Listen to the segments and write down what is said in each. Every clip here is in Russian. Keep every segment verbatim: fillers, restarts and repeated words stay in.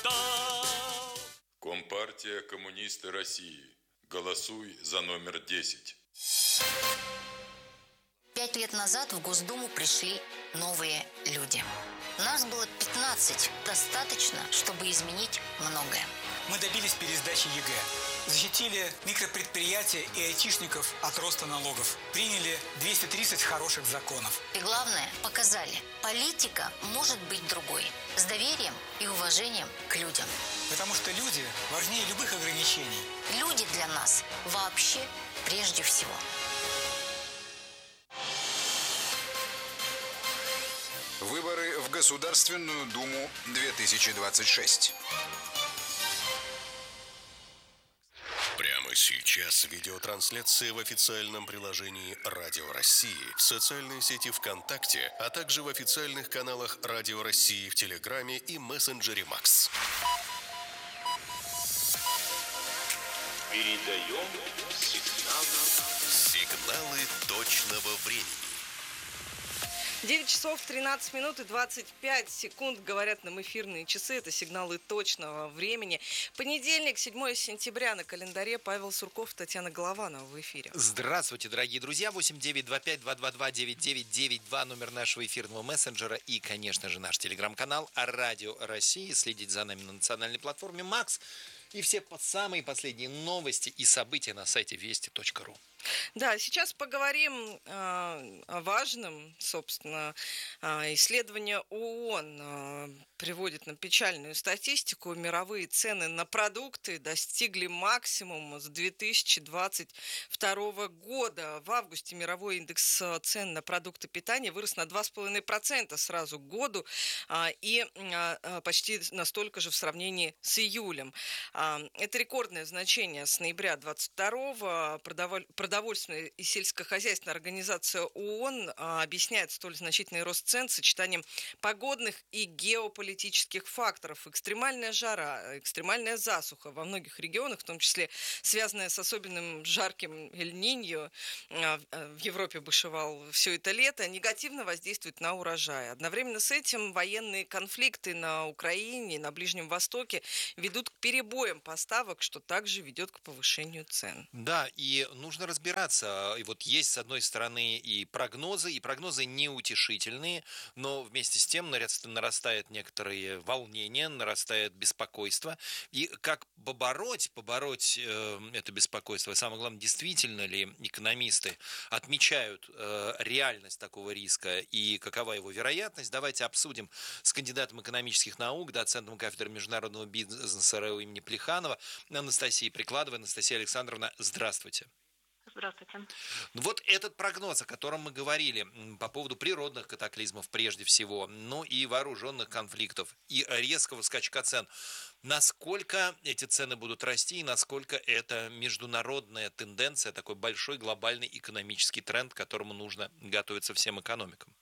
устал. Компартия Коммунисты России. Голосуй за номер десять. Пять лет назад в Госдуму пришли новые люди. Нас было пятнадцать. Достаточно, чтобы изменить многое. Мы добились пересдачи ЕГЭ. Защитили микропредприятия и айтишников от роста налогов. Приняли двести тридцать хороших законов. И главное, показали, политика может быть другой. С доверием и уважением к людям. Потому что люди важнее любых ограничений. Люди для нас вообще прежде всего. Выборы в Государственную Думу две тысячи двадцать шесть. Прямо сейчас видеотрансляция в официальном приложении Радио России, в социальной сети ВКонтакте, а также в официальных каналах Радио России в Телеграме и мессенджере Макс. Передаем сигналы. Сигналы точного времени. девять часов тринадцать минут и двадцать пять секунд, говорят нам эфирные часы. Это сигналы точного времени. Понедельник, седьмое сентября, на календаре. Павел Сурков, Татьяна Голованова в эфире. Здравствуйте, дорогие друзья. восемь девять два пять два два два девять девять девять два, номер нашего эфирного мессенджера. И, конечно же, наш телеграм-канал Радио России. Следите за нами на национальной платформе Макс. И все самые последние новости и события на сайте вести точка ру. Да, сейчас поговорим э, о важном, собственно, э, исследование ООН э, приводит нам печальную статистику. Мировые цены на продукты достигли максимума с две тысячи двадцать второго года. В августе мировой индекс цен на продукты питания вырос на два с половиной процента сразу к году э, и э, почти настолько же в сравнении с июлем. Э, это рекордное значение с ноября двадцать второго. Продоволь... Продовольственная и сельскохозяйственная организация ООН а, объясняет столь значительный рост цен сочетанием погодных и геополитических факторов. Экстремальная жара, экстремальная засуха во многих регионах, в том числе связанная с особенным жарким Эль-Ниньо, а, в Европе бушевал все это лето, негативно воздействует на урожай. Одновременно с этим военные конфликты на Украине и на Ближнем Востоке ведут к перебоям поставок, что также ведет к повышению цен. Да, и нужно разбираться. И вот есть, с одной стороны, и прогнозы, и прогнозы неутешительные, но вместе с тем нарастает некоторые волнения, нарастает беспокойство. И как побороть, побороть э, это беспокойство, и самое главное, действительно ли экономисты отмечают э, реальность такого риска и какова его вероятность, давайте обсудим с кандидатом экономических наук, доцентом кафедры международного бизнеса РАО имени Плеханова Анастасией Прикладовой. Анастасия Александровна, здравствуйте. Здравствуйте. Вот этот прогноз, о котором мы говорили, по поводу природных катаклизмов прежде всего, ну и вооруженных конфликтов, и резкого скачка цен. Насколько эти цены будут расти, и насколько это международная тенденция, такой большой глобальный экономический тренд, к которому нужно готовиться всем экономикам?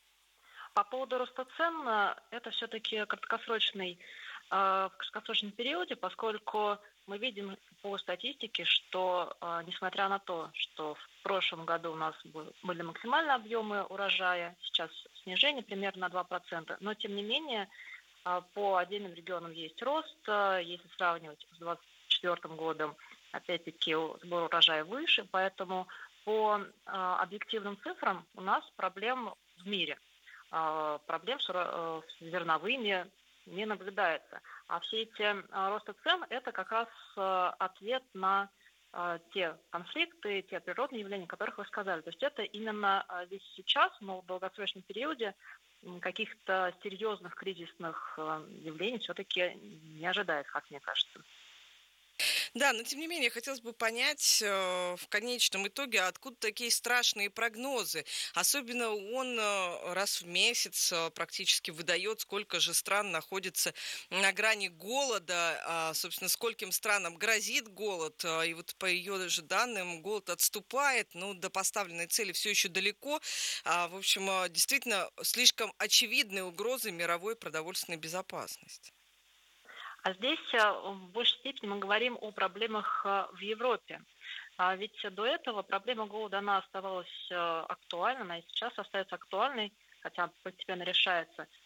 По поводу роста цен, это все-таки краткосрочный, в краткосрочном периоде, поскольку мы видим по статистике, что, несмотря на то, что в прошлом году у нас были максимальные объемы урожая, сейчас снижение примерно на два процента, но тем не менее по отдельным регионам есть рост. Если сравнивать с двадцать четвёртым годом, опять-таки сбор урожая выше, поэтому по объективным цифрам у нас проблем в мире. Проблем с зерновыми не наблюдается. А все эти росты цен – это как раз ответ на те конфликты, те природные явления, о которых вы сказали. То есть это именно здесь сейчас, но в долгосрочном периоде каких-то серьезных кризисных явлений все-таки не ожидается, как мне кажется. Да, но тем не менее, хотелось бы понять э, в конечном итоге, откуда такие страшные прогнозы. Особенно он э, раз в месяц э, практически выдает, сколько же стран находится на грани голода, э, собственно, скольким странам грозит голод. Э, и вот по ее же данным голод отступает, но до поставленной цели все еще далеко. Э, в общем, э, действительно, слишком очевидные угрозы мировой продовольственной безопасности. А здесь в большей степени мы говорим о проблемах в Европе. А ведь до этого проблема голода, она оставалась актуальной, она и сейчас остается актуальной, хотя постепенно решается.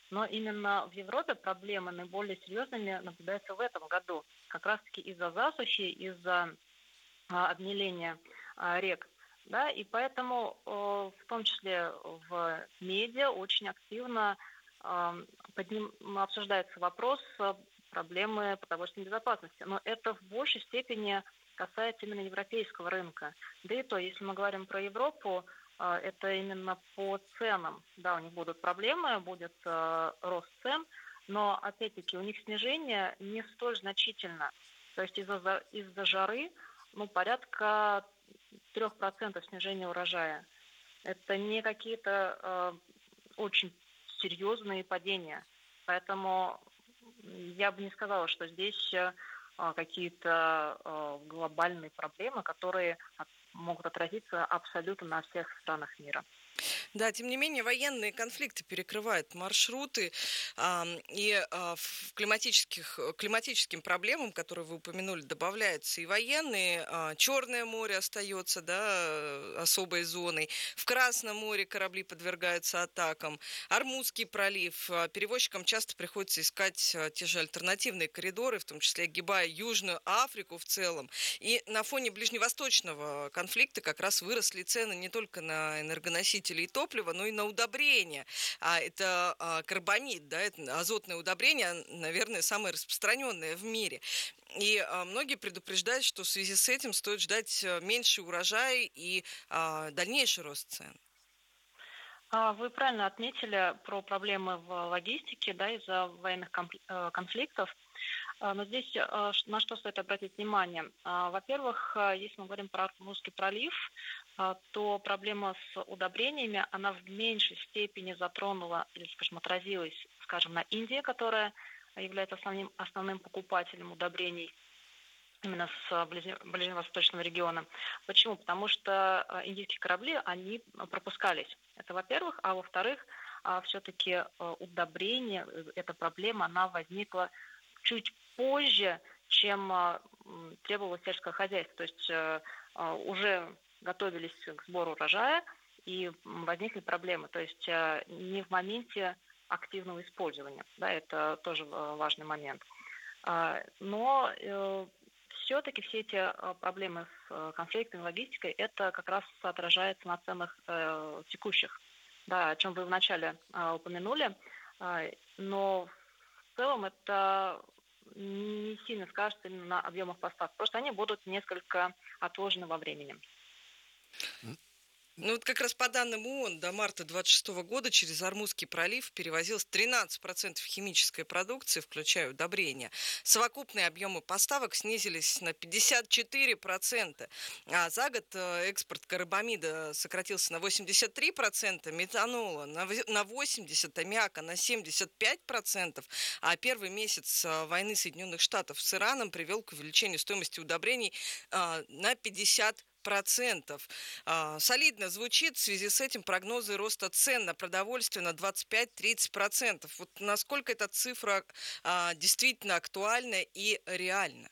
Но именно в Европе проблемы наиболее серьезными наблюдаются в этом году. Как раз-таки из-за засухи, из-за а, обмеления а, рек. Да, и поэтому э, в том числе в медиа очень активно э, подним, обсуждается вопрос э, проблемы продовольственной безопасности. Но это в большей степени касается именно европейского рынка. Да и то, если мы говорим про Европу, э, это именно по ценам. Да, у них будут проблемы, будет э, рост цен, но опять-таки у них снижение не столь значительно. То есть из-за, из-за жары ну, порядка трех процентов снижения урожая. Это не какие-то э, очень серьезные падения. Поэтому я бы не сказала, что здесь э, какие-то э, глобальные проблемы, которые от, могут отразиться абсолютно на всех странах мира. Да, тем не менее, военные конфликты перекрывают маршруты, а, и а, в климатических, климатическим проблемам, которые вы упомянули, добавляются и военные. А, Черное море остается, да, особой зоной. В Красном море корабли подвергаются атакам. Ормузский пролив. А, перевозчикам часто приходится искать а, те же альтернативные коридоры, в том числе огибая Южную Африку в целом. И на фоне ближневосточного конфликта как раз выросли цены не только на энергоносители и топлива, но и на удобрения. А это а, карбамид, да, это азотное удобрение, наверное, самое распространенное в мире. И а, многие предупреждают, что в связи с этим стоит ждать меньший урожай и а, дальнейший рост цен. Вы правильно отметили про проблемы в логистике, да, из-за военных конфликтов. Но здесь на что стоит обратить внимание? Во-первых, если мы говорим про Ормузский пролив, то проблема с удобрениями, она в меньшей степени затронула, или, скажем, отразилась, скажем, на Индии, которая является основным, основным покупателем удобрений именно с ближневосточного региона. Почему? Потому что индийские корабли, они пропускались. Это во-первых. А во-вторых, все-таки удобрение, эта проблема, она возникла чуть позже, чем требовало сельское хозяйство. То есть уже готовились к сбору урожая, и возникли проблемы. То есть не в моменте активного использования. Да, это тоже важный момент. Но все-таки все эти проблемы с конфликтами, логистикой, это как раз отражается на ценах текущих, да, о чем вы вначале упомянули. Но в целом это не сильно скажется именно на объемах поставок. Просто они будут несколько отложены во времени. Ну вот как раз по данным ООН до марта двадцать шестого года через Ормузский пролив перевозилось тринадцать процентов химической продукции, включая удобрения. Совокупные объемы поставок снизились на пятьдесят четыре процента. А за год экспорт карбамида сократился на восемьдесят три процента, метанола на восемьдесят процентов, аммиака на семьдесят пять процентов. А первый месяц войны Соединенных Штатов с Ираном привел к увеличению стоимости удобрений на пятьдесят процентов. Процентов. А, солидно звучит. В связи с этим прогнозы роста цен на продовольствие на двадцать пять - тридцать процентов. Вот насколько эта цифра а, действительно актуальна и реальна?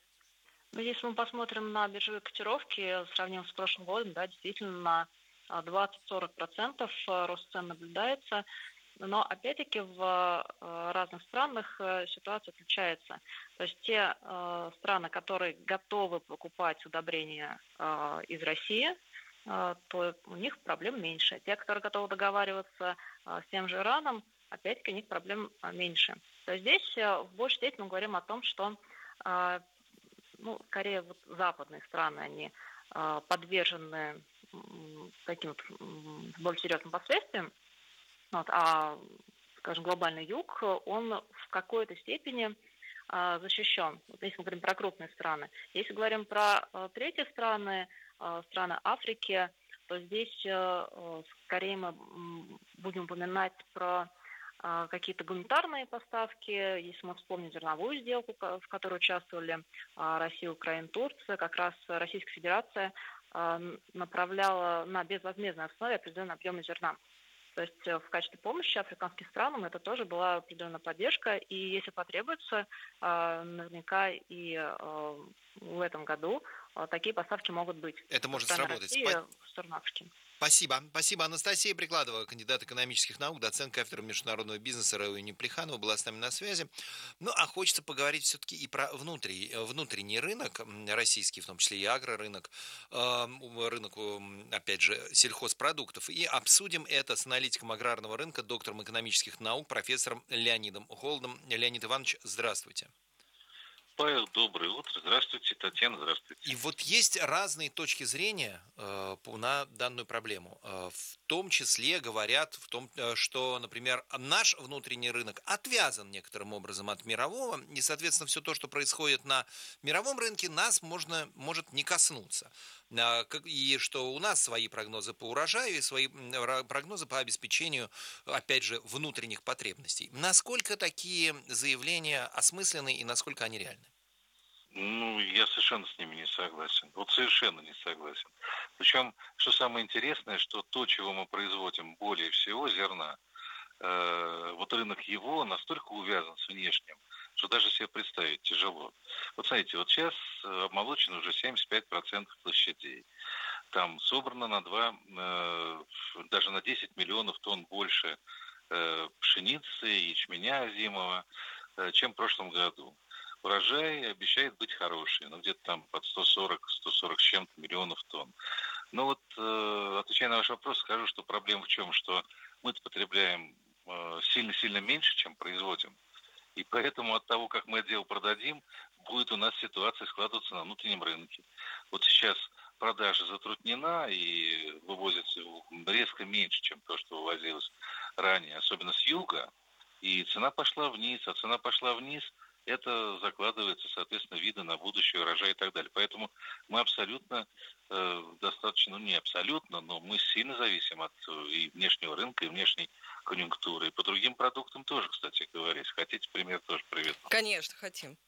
Ну, если мы посмотрим на биржевые котировки, сравним с прошлым годом, да, действительно на двадцать-сорок процентов рост цен наблюдается. Но, опять-таки, в разных странах ситуация отличается. То есть те э, страны, которые готовы покупать удобрения э, из России, э, то у них проблем меньше. Те, которые готовы договариваться э, с тем же Ираном, опять-таки, у них проблем э, меньше. То есть здесь э, в большей степени мы говорим о том, что, э, ну, скорее, вот западные страны, они э, подвержены э, таким вот, э, более серьезным последствиям. Вот, а, скажем, глобальный юг, он в какой-то степени а, защищен. Вот если мы говорим про крупные страны. Если говорим про а, третьи страны, а, страны Африки, то здесь а, скорее мы будем упоминать про а, какие-то гуманитарные поставки. Если мы вспомним зерновую сделку, в которой участвовали а, Россия, Украина, Турция, как раз Российская Федерация а, направляла на безвозмездной основе определенные объемы зерна. То есть в качестве помощи африканским странам это тоже была определенная поддержка. И если потребуется, наверняка и в этом году такие поставки могут быть. Это может сработать. России, в сторону Африки. Спасибо. Спасибо. Анастасия Прикладова, кандидат экономических наук, доцент кафедры международного бизнеса РАО имени Плеханова, была с нами на связи. Ну, а хочется поговорить все-таки и про внутренний, внутренний рынок, российский, в том числе и агрорынок, э, рынок, опять же, сельхозпродуктов. И обсудим это с аналитиком аграрного рынка, доктором экономических наук, профессором Леонидом Холодом. Леонид Иванович, здравствуйте. Павел, доброе утро. Здравствуйте, Татьяна, здравствуйте. И вот есть разные точки зрения э, на данную проблему. Э, в том числе говорят, в том, э, что, например, наш внутренний рынок отвязан некоторым образом от мирового, и, соответственно, все то, что происходит на мировом рынке, нас можно, может не коснуться. Э, и что у нас свои прогнозы по урожаю и свои э, прогнозы по обеспечению, опять же, внутренних потребностей. Насколько такие заявления осмысленны и насколько они реальны? Ну, я совершенно с ними не согласен. Вот совершенно не согласен. Причем, что самое интересное, что то, чего мы производим более всего, зерна, э, вот рынок его настолько увязан с внешним, что даже себе представить тяжело. Вот смотрите, вот сейчас обмолочено уже семьдесят пять процентов площадей. Там собрано на два, э, даже на десять миллионов тонн больше э, пшеницы, ячменя озимого, э, чем в прошлом году. Урожай обещает быть хороший, ну где-то там под сто сорок - сто сорок с чем-то миллионов тонн. Но вот, э, отвечая на ваш вопрос, скажу, что проблема в чем, что мы потребляем э, сильно-сильно меньше, чем производим. И поэтому от того, как мы это дело продадим, будет у нас ситуация складываться на внутреннем рынке. Вот сейчас продажа затруднена и вывозится резко меньше, чем то, что вывозилось ранее, особенно с юга. И цена пошла вниз, а цена пошла вниз – это закладывается, соответственно, виды на будущий урожай и так далее. Поэтому мы абсолютно, э, достаточно, ну не абсолютно, но мы сильно зависим от и внешнего рынка, и внешней конъюнктуры. И по другим продуктам тоже, кстати говоря. Если хотите, пример тоже приведу. Конечно, хотим.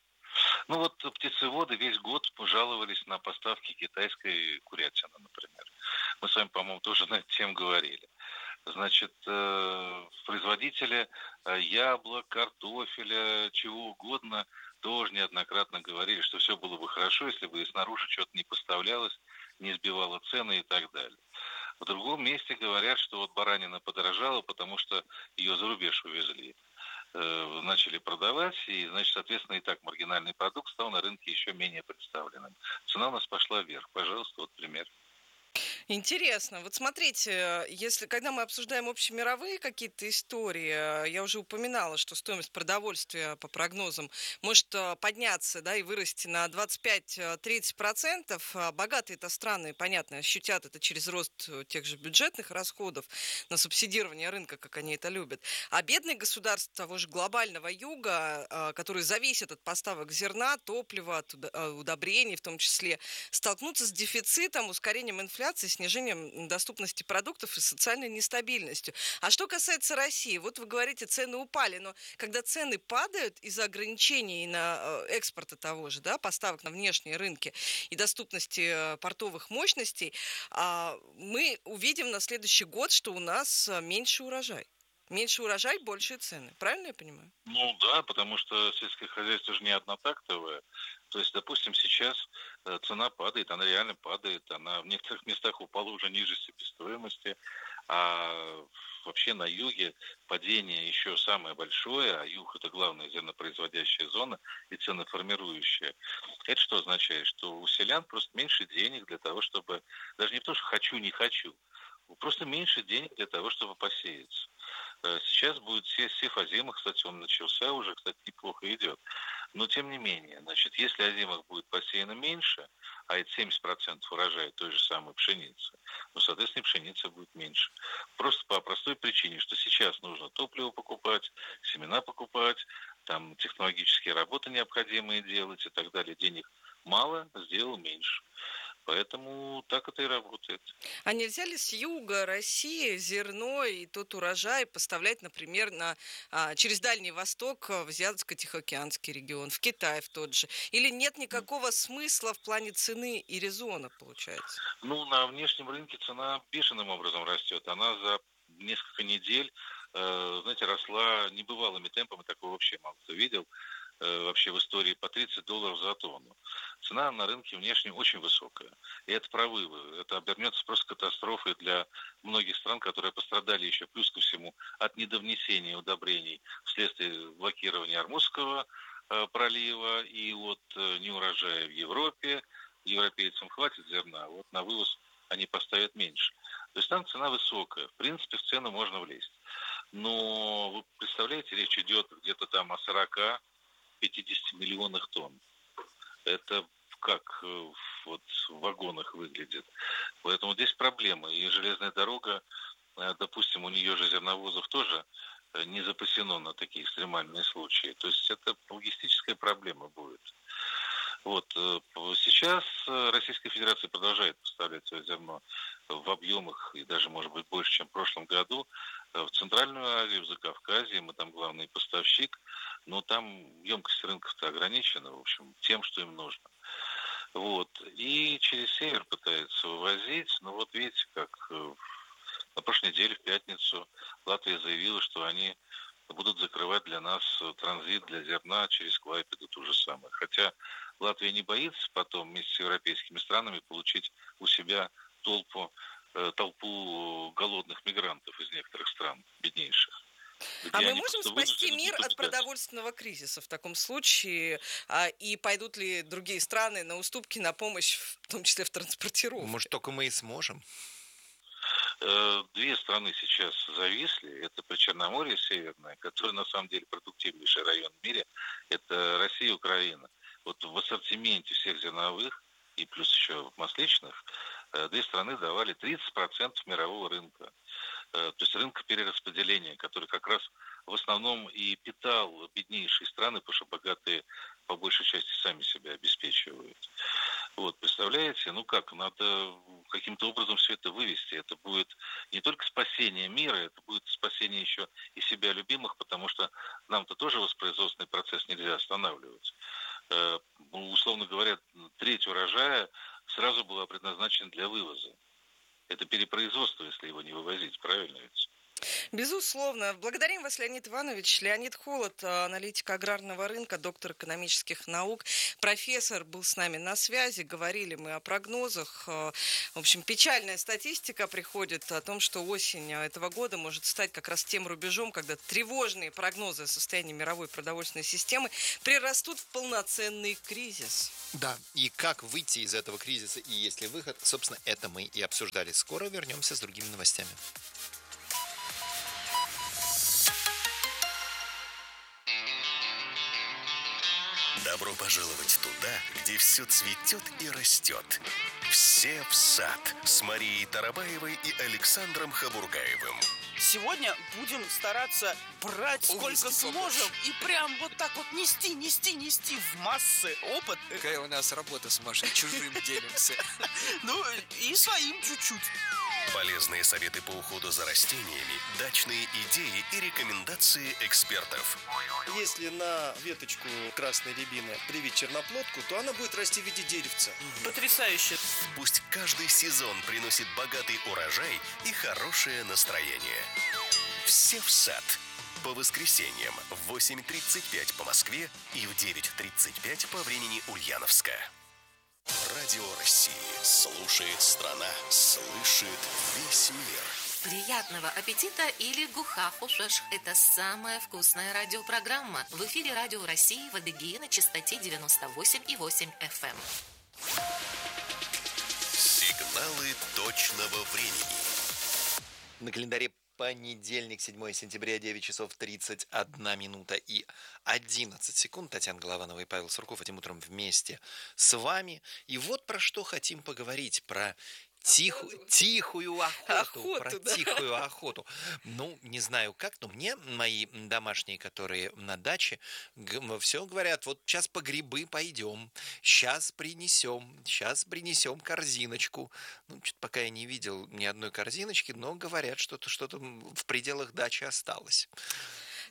Ну вот птицеводы весь год пожаловались на поставки китайской курятины, например. Мы с вами, по-моему, тоже на эту тему говорили. Значит, производители яблок, картофеля, чего угодно тоже неоднократно говорили, что все было бы хорошо, если бы и снаружи что-то не поставлялось, не сбивало цены и так далее. В другом месте говорят, что вот баранина подорожала, потому что ее за рубеж увезли. Начали продавать, и, значит, соответственно, и так маргинальный продукт стал на рынке еще менее представленным. Цена у нас пошла вверх. Пожалуйста, вот пример. Интересно. Вот смотрите, если, когда мы обсуждаем общемировые какие-то истории, я уже упоминала, что стоимость продовольствия по прогнозам может подняться, да, и вырасти на двадцать пять - тридцать процентов. Богатые-то страны, понятно, ощутят это через рост тех же бюджетных расходов на субсидирование рынка, как они это любят. А бедные государства того же глобального юга, которые зависят от поставок зерна, топлива, от удобрений в том числе, столкнутся с дефицитом, ускорением инфляции, снижением доступности продуктов и социальной нестабильностью. А что касается России, вот вы говорите, цены упали, но когда цены падают из-за ограничений на экспорта того же, да, поставок на внешние рынки и доступности портовых мощностей, мы увидим на следующий год, что у нас меньше урожай. Меньше урожай, большие цены. Правильно я понимаю? Ну да, потому что сельское хозяйство же не однотактовое. То есть, допустим, сейчас цена падает, она реально падает, она в некоторых местах упала уже ниже себестоимости, а вообще на юге падение еще самое большое, а юг – это главная зернопроизводящая зона и ценоформирующая. Это что означает? Что у селян просто меньше денег для того, чтобы, даже не то, что хочу, не хочу, просто меньше денег для того, чтобы посеяться. Сейчас будет сев озимых, кстати, он начался уже, кстати, неплохо идет. Но тем не менее, значит, если озимых будет посеяно меньше, а это семьдесят процентов урожая той же самой пшеницы, ну, соответственно, пшеница будет меньше. Просто по простой причине, что сейчас нужно топливо покупать, семена покупать, там технологические работы необходимые делать и так далее. Денег мало, сделал меньше. Поэтому так это и работает. А нельзя ли с юга России зерно и тот урожай поставлять, например, на, а, через Дальний Восток в Азиатско-Тихоокеанский регион, в Китай в тот же? Или нет никакого смысла в плане цены и резона, получается? Ну, на внешнем рынке цена бешеным образом растет. Она за несколько недель, э, знаете, росла небывалыми темпами, такого вообще мало кто видел. вообще в истории по тридцать долларов за тонну. Цена на рынке внешне очень высокая. И это провывы. Это обернется просто катастрофой для многих стран, которые пострадали еще плюс ко всему от недовнесения удобрений вследствие блокирования Ормузского пролива и от неурожая в Европе. Европейцам хватит зерна, вот на вывоз они поставят меньше. То есть там цена высокая. В принципе, в цену можно влезть. Но вы представляете, речь идет где-то там о сорок-пятьдесят миллионах тонн. Это как вот в вагонах выглядит. Поэтому здесь проблема. И железная дорога, допустим, у нее же зерновозов тоже не запасено на такие экстремальные случаи. То есть это логистическая проблема будет. Вот. Сейчас Российская Федерация продолжает поставлять свое зерно в объемах, и даже, может быть, больше, чем в прошлом году, в Центральную Азию, в Закавказье. Мы там главный поставщик, но там емкость рынков-то ограничена, в общем, тем, что им нужно. Вот. И через север пытаются вывозить, но вот видите, как на прошлой неделе, в пятницу, Латвия заявила, что они будут закрывать для нас транзит для зерна через Клайпеду, то же самое. Хотя Латвия не боится потом вместе с европейскими странами получить у себя толпу, толпу голодных мигрантов из некоторых стран, беднейших. А мы можем спасти мир от продовольственного кризиса в таком случае? А, и пойдут ли другие страны на уступки, на помощь, в том числе в транспортировке? Может, только мы и сможем? Две страны сейчас зависли. Это Причерноморье Северное, которое на самом деле продуктивнейший район в мире. Это Россия и Украина. Вот в ассортименте всех зерновых и плюс еще масличных две страны давали тридцать процентов мирового рынка. То есть рынка перераспределения, который как раз в основном и питал беднейшие страны, потому что богатые по большей части сами себя обеспечивают. Вот, представляете, ну как, надо каким-то образом все это вывести. Это будет не только спасение мира, это будет спасение еще и себя любимых, потому что нам-то тоже воспроизводственный процесс нельзя останавливать. Э, условно говоря, треть урожая сразу была предназначена для вывоза. Это перепроизводство, если его не вывозить, правильно ведь? Безусловно. Благодарим вас, Леонид Иванович. Леонид Холод, аналитик аграрного рынка, доктор экономических наук, профессор, был с нами на связи. Говорили мы о прогнозах. В общем, печальная статистика приходит о том, что осень этого года может стать как раз тем рубежом, когда тревожные прогнозы о состоянии мировой продовольственной системы прирастут в полноценный кризис. Да, и как выйти из этого кризиса, и есть ли выход, собственно, это мы и обсуждали. Скоро вернемся с другими новостями. Добро пожаловать туда, где все цветет и растет. Все в сад с Марией Тарабаевой и Александром Хабургаевым. Сегодня будем стараться брать сколько сможем и прям вот так вот нести, нести, нести в массы опыт. Какая у нас работа с Машей, чужим делимся. Ну и своим чуть-чуть. Полезные советы по уходу за растениями, дачные идеи и рекомендации экспертов. Если на веточку красной рябины привить черноплодку, то она будет расти в виде деревца. Потрясающе. Пусть каждый сезон приносит богатый урожай и хорошее настроение. Все в сад. По воскресеньям в восемь тридцать пять по Москве и в девять тридцать пять по времени Ульяновска. Радио России. Слушает страна. Слышит весь мир. Приятного аппетита или гухафушеш. Это самая вкусная радиопрограмма. В эфире Радио России в Адыгее на частоте девяносто восемь и восемь эф эм. Сигналы точного времени. На календаре понедельник, седьмое сентября, девять часов тридцать одна минута и одиннадцать секунд. Татьяна Голованова и Павел Сурков этим утром вместе с вами. И вот про что хотим поговорить. Про тихую, тихую охоту. Охоту, про да. тихую охоту. Ну, не знаю как, но мне мои домашние, которые на даче, все говорят, вот сейчас по грибы пойдем, сейчас принесем, сейчас принесем корзиночку. Ну, что-то пока я не видел ни одной корзиночки, но говорят, что-то, что-то в пределах дачи осталось.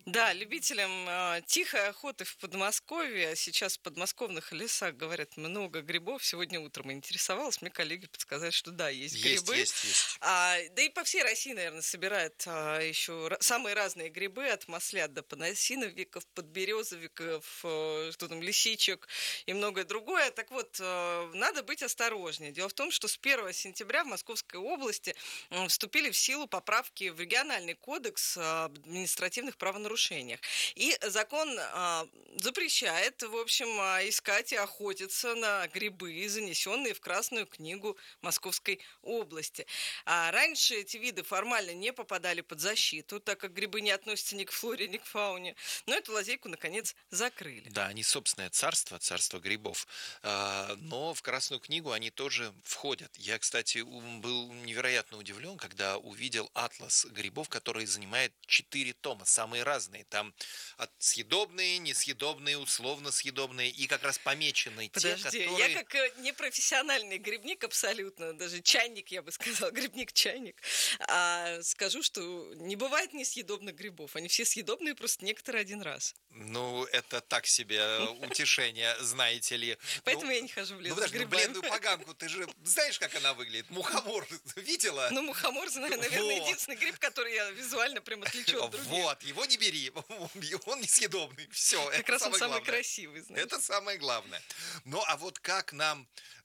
Да, любителям э, тихой охоты в Подмосковье, сейчас в подмосковных лесах, говорят, много грибов. Сегодня утром интересовалась, мне коллеги подсказали, что да, есть, Есть, грибы. есть, есть. А, да и по всей России, наверное, собирают а, еще ра- самые разные грибы, от маслят до подосиновиков, подберезовиков, э, что там, лисичек и многое другое. Так вот, э, надо быть осторожнее. Дело в том, что с первого сентября в Московской области м, вступили в силу поправки в региональный кодекс об административных правонарушениях. И закон а, запрещает, в общем, а, искать и охотиться на грибы, занесенные в Красную книгу Московской области. А раньше эти виды формально не попадали под защиту, так как грибы не относятся ни к флоре, ни к фауне. Но эту лазейку, наконец, закрыли. Да, они собственное царство, царство грибов. А, Но в Красную книгу они тоже входят. Я, кстати, ум- был невероятно удивлен, когда увидел атлас грибов, который занимает четыре тома, самые разные. Там от съедобные, несъедобные, условно съедобные и как раз помеченные те, Подожди, которые... я как э, непрофессиональный грибник абсолютно, даже чайник, я бы сказала, грибник-чайник, а, скажу, что не бывает несъедобных грибов. Они все съедобные, просто некоторые один раз. Ну, это так себе утешение, знаете ли. Поэтому Ну, я не хожу в лес Ну, за подожди, ну, грибами. бледную поганку, ты же знаешь, как она выглядит? Мухомор видела? Ну, мухомор, знаю, наверное, Вот. единственный гриб, который я визуально прям отличу от других. Вот, его не бери, он несъедобный, все. Как раз он самый красивый, знаешь. Это самое главное. Ну, а вот как нам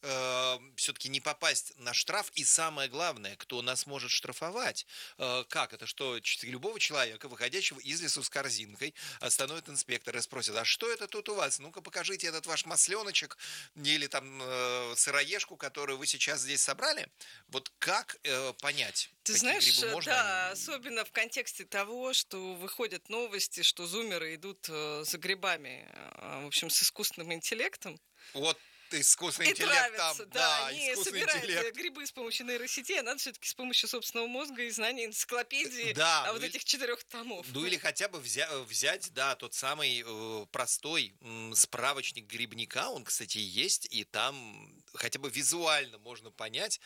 э, все-таки не попасть на штраф? И самое главное, кто нас может штрафовать? Э, как? Это что, ч- любого человека, выходящего из лесу с корзинкой, остановит инспектор и спросит, а что это тут у вас? Ну-ка, покажите этот ваш масленочек или там э, сыроежку, которую вы сейчас здесь собрали. Вот как э, понять? Ты какие знаешь, грибы можно, да, а не- особенно в контексте того, что выходят новости, что зумеры идут э, за грибами, э, в общем, с искусственным интеллектом. Вот искусственный И интеллект травятся, там, да, они искусственный собирают интеллект. грибы с помощью нейросетей, а надо все-таки с помощью собственного мозга и знаний энциклопедии, Да, а ну вот и- этих четырех томов. Ну или хотя бы взя- взять, да, тот самый э, простой м, справочник грибника, он, кстати, есть, и там хотя бы визуально можно понять,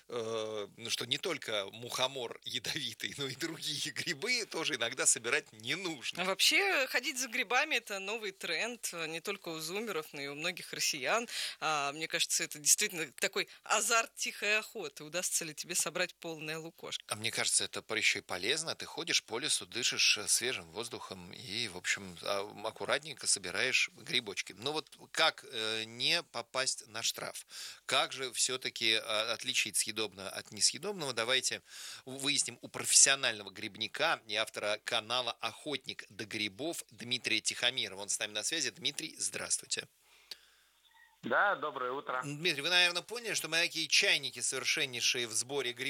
э, ну, что не только мухомор ядовитый, но и другие грибы тоже иногда собирать не нужно. А вообще, ходить за грибами – это новый тренд э, не только у зумеров, но и у многих россиян. А, мне кажется, это действительно такой азарт тихой охоты. Удастся ли тебе собрать полное лукошко? А мне кажется, это еще и полезно. Ты ходишь по лесу, дышишь э, свежим воздухом и, в общем, а, аккуратненько собираешь грибочки. Но вот как э, не попасть на штраф? Как же все-таки а, отличить съедобное от несъедобного? Давайте выясним у профессионального грибника и автора канала «Охотник до грибов» Дмитрия Тихомирова. Он с нами на связи. Дмитрий, здравствуйте. Да, доброе утро. Дмитрий, вы, наверное, поняли, что мы такие чайники совершеннейшие в сборе грибов.